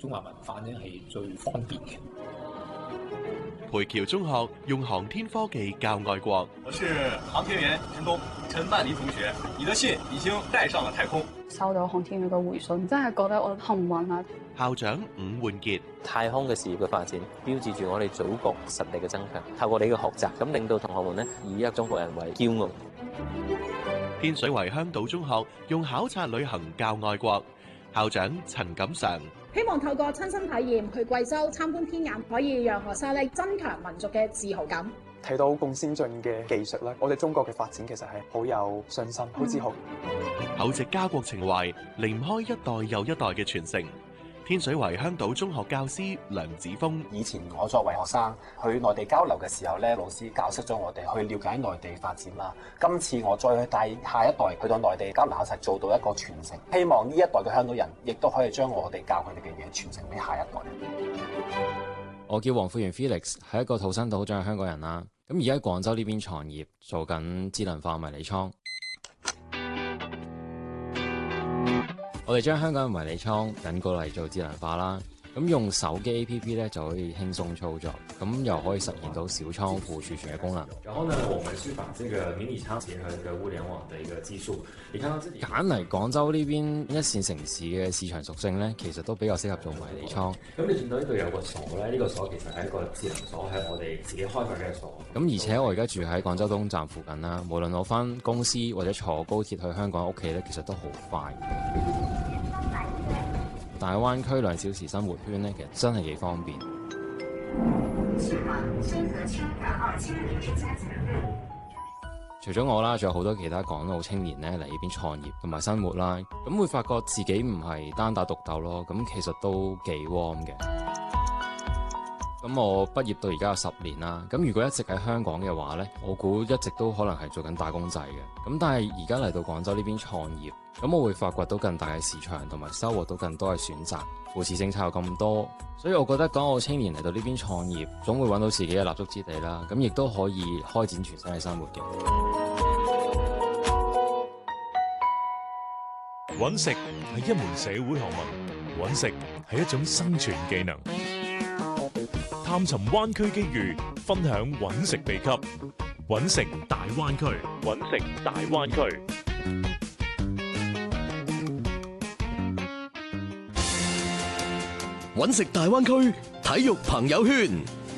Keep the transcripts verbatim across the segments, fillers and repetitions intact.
中華文化咧係最方便嘅。 培僑中學用航天科技教愛國。 我是航天員陳東，陳曼妮同學，你的信已經帶上了太空。 收到航天員嘅回信，真係覺得我幸運啊！ 校長伍煥傑， 太空嘅事業嘅發展，標誌住我哋祖國實力嘅增強。透過你嘅學習，咁令到同學們呢以一個中國人為驕傲。 天水圍香島中學用考察旅行教愛國。校長陳錦常， 希望透過親身體驗去貴州參觀天眼，可以讓學生咧增強民族嘅自豪感。 睇到咁先進嘅技術咧，我哋中國嘅發展其實係好有信心、好自豪。 厚植家國情懷，離唔開一代又一代嘅傳承。天水圍香島中學教師梁子峰， 以前我作為學生去內地交流嘅時候咧，老師教識咗我哋去了解內地發展啦。今次我再去帶下一代去到內地交流，實做到一個傳承。希望呢一代嘅香港人亦都可以將我哋教佢哋嘅嘢傳承俾下一代。 我叫黃富源 Felix， 係一個土生土長嘅香港人啦。咁而家喺廣州呢邊創業，做緊智能化迷你倉。我哋將香港嘅迷你倉引過嚟做智能化啦，咁用手機 A P P 咧就可以輕鬆操作，咁又可以實現到小倉庫儲存嘅功能。 然後呢，我們是把這個迷你倉結合一個物聯網的一個技術，你看到這裡揀嚟廣州呢邊一線城市嘅市場屬性咧，其實都比較適合做迷你倉。 咁你見到呢度有個鎖咧，呢、這個鎖其實係一個智能鎖，係我哋自己開發嘅鎖。 咁而且我而家住喺廣州東站附近啦，無論我返公司或者坐高鐵去香港屋企咧，其實都好快。大灣區兩小時生活圈咧，其實真係幾方便。除咗我啦，仲有好多其他港澳青年咧嚟呢邊創業同埋生活啦，咁會發覺自己唔係單打獨鬥咯，咁其實都幾 warm 嘅。咁我畢業到而家有十年啦，咁如果一直喺香港嘅話呢，我估一直都可能係做緊打工仔嘅。咁但係而家嚟到廣州呢邊創業，咁我會發掘到更大嘅市場，同埋收穫到更多嘅選擇。扶持政策有咁多，所以我覺得港澳青年嚟到呢邊創業，總會揾到自己嘅立足之地啦。咁亦都可以開展全新嘅生活嘅。 揾食係一門社會學問，揾食係一種生存技能。探尋灣區機遇，分享揾食秘笈。揾食大灣區，揾食大灣區。 揾食大灣區體育朋友圈。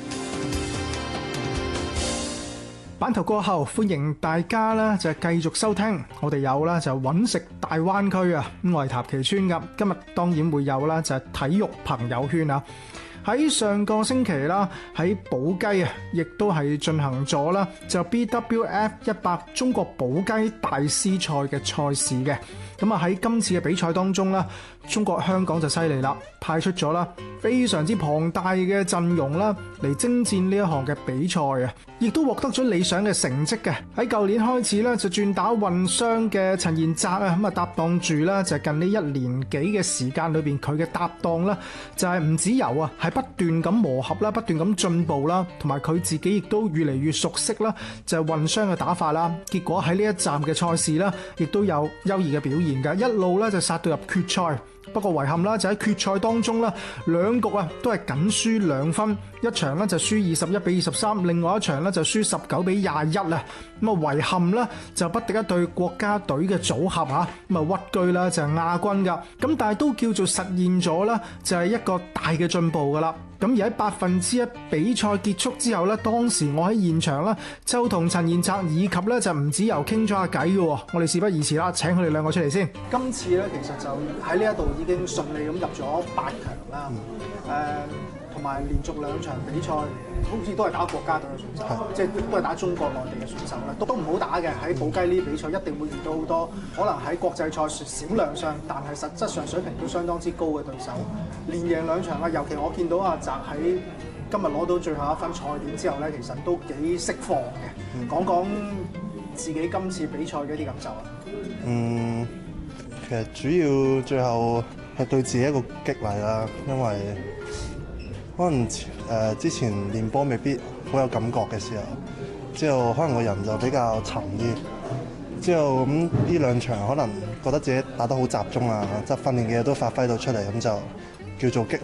版頭過後，歡迎大家啦，就繼續收聽。我哋有啦，就揾食大灣區啊，咁我係譚其川噶。今日當然會有啦，就係體育朋友圈啊。喺上個星期啦，喺寶雞啊，亦都係進行咗啦，就 B W F 一百中國寶雞大師賽嘅賽事嘅。咁啊喺今次嘅比賽當中啦，中國香港就犀利啦，派出咗啦非常之龐大嘅陣容啦，嚟征戰呢一項嘅比賽啊，亦都獲得咗理想嘅成績嘅。喺舊年開始咧，就轉打混雙嘅陳彥澤啊，咁啊搭檔住啦，就近呢一年幾嘅時間裏邊，佢嘅搭檔啦，就係吳子柔啊，係不斷咁磨合啦，不斷咁進步啦，同埋佢自己亦都越嚟越熟悉啦，就係混雙嘅打法啦。結果喺呢一站嘅賽事啦，亦都有優異嘅表現嘅，一路咧就殺到入決賽。不過遺憾啦，就喺決賽當中啦，兩局啊都係僅輸兩分，一場咧就輸二十一比二十三，另外一場咧就輸十九比廿一啦。咁啊遺憾啦，就不敵一對國家隊嘅組合啊，咁啊屈居啦就係亞軍噶。咁但係都叫做實現咗啦，就係一個大嘅進步噶啦。咁而喺百分之一比賽結束之後咧，當時我喺現場啦，就同陳彥澤以及咧就吳子柔傾咗下偈嘅。我哋事不宜遲啦，請佢哋兩個出嚟先。今次咧其實就喺呢一度已經順利咁入咗八強啦。誒、嗯，同埋連續兩場比賽，好似都係打國家隊嘅選手，即係都係打中國內地嘅選手啦，都都唔好打嘅。喺寶雞呢啲比賽一定會遇到好多可能喺國際賽少量上，但係實質上水平都相當之高嘅對手。連贏兩場啦，尤其我見到阿澤喺今日攞到最後一分賽點之後咧，其實都幾釋放嘅。講講自己今次比賽嘅一啲感受啊。 嗯，其實主要最後係對自己一個激勵啦，因為可能誒、呃、之前練波未必好有感覺嘅時候，之後可能個人就比較沉啲，之後咁呢兩場可能覺得自己打得好集中啊，即係訓練嘅嘢都發揮到出嚟，咁就叫做激